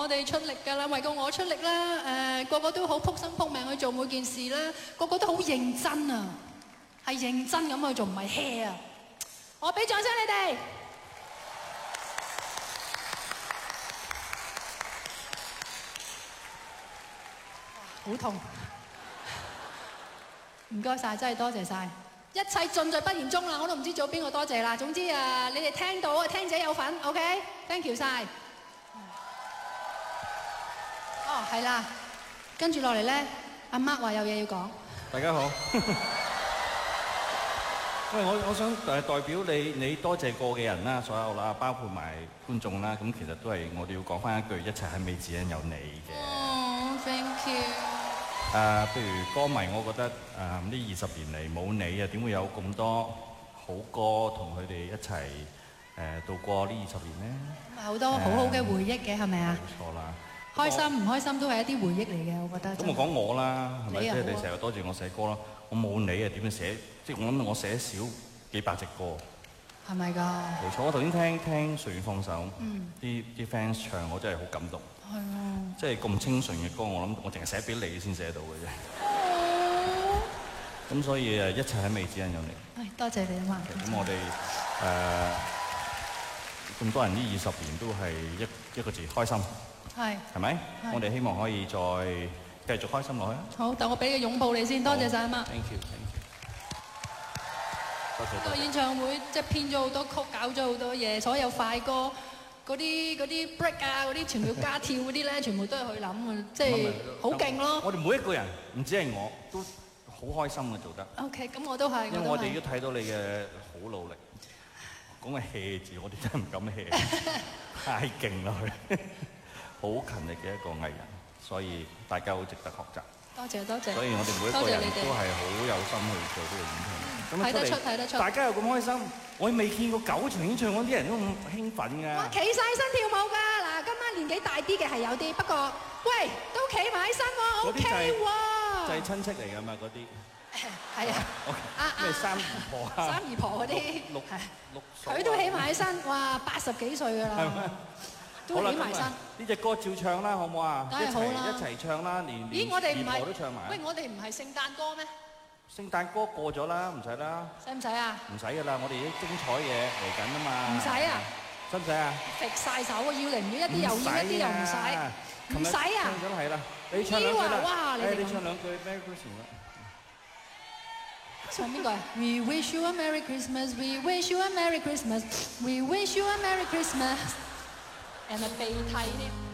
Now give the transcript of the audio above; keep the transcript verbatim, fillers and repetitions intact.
哋出力㗎啦，為過我出力啦，誒、呃、個個都好撲心撲命去做每件事啦，個個都好認真啊，係認真咁去做，唔係 hea 啊！我俾掌聲你哋。好痛，唔該晒，真係多謝晒，一切盡在不言中啦，我都唔知做邊個多謝啦。總之啊，你哋聽到啊，聽者有份 ，OK，thank you 晒。哦，係啦，跟住落嚟咧，阿 Mark 話有嘢要講。 大家好。喂，我我想誒代表你，你多謝過嘅人啦，所有啦，包括埋觀眾啦，咁其實都係我哋要講翻一句，一切係美只因有你嘅。 哦 ，thank you。 誒，譬如歌迷，我覺得誒呢二十年嚟冇你啊，點會有咁多好歌同佢哋一齊誒度過呢二十年咧？ 咁好多好好嘅回憶嘅，係咪啊？ 冇錯啦。 開心唔開心都係一啲回憶嚟嘅，我覺得。 咁我講我啦，係咪？即係你你成日多謝我寫歌啦，我冇你啊，點樣寫？即係我諗我寫少幾百隻歌。 係咪㗎？ 冇錯，我頭先聽聽《誰願放手》， 嗯， 啲啲 fans 唱，我真係好感動。 係啊。 即係咁清純嘅歌，我諗我淨係寫俾你先寫到嘅啫。 哦。 咁所以誒，一切喺未只因有你。 係，多謝你啊嘛。 咁我哋誒咁多人呢二十年都係一一個字開心。係。係咪？我哋希望可以再繼續開心落去啊！ 好，但我俾個擁抱你先，多謝晒啊嘛。 Thank you，thank you。多謝。 個演唱會即係編咗好多曲，搞咗好多嘢，所有快歌。嗰啲嗰啲 break 啊，嗰啲全部加跳嗰啲咧，全部都係佢諗嘅，即係好勁咯。我哋每一個人，唔止係我，都好開心嘅做得。OK，咁我都係。因為我哋都睇到你嘅好努力。講個 hea 字，我哋真係唔敢 hea，太勁啦佢，好勤力嘅一個藝人，所以大家好值得學習。多謝多謝。所以我哋每一個人都係好有心去做呢個演唱會。睇得出睇得出。大家又咁開心。我未見過九場演唱會啲人都咁興奮㗎。哇！企晒身跳舞㗎，嗱，今晚年紀大啲嘅係有啲，不過喂都企埋身喎 ，OK 喎。就係親戚嚟㗎嘛嗰啲。係啊。咩三姨婆啊？三姨婆嗰啲。六六嫂。佢都起埋身，哇！八十幾歲㗎啦。係咩？都起埋身。呢隻歌照唱啦，好唔好啊？梗係好啦。一齊唱啦，連連姨婆都唱埋。喂，我哋唔係聖誕歌咩？聖誕歌過咗啦，唔使啦。使唔使啊？唔使噶啦，我哋啲精彩嘢嚟緊啊嘛。唔使啊？使唔使啊？揈曬手啊！要嚟唔要一啲又要一啲又唔使。唔使啊？唱咗係啦，你唱兩句啦。哇！你你唱兩句 Merry Christmas 啦。唱邊個啊 ？We wish you a Merry Christmas. We wish you a Merry Christmas. We wish you a Merry Christmas. And a 鼻涕添。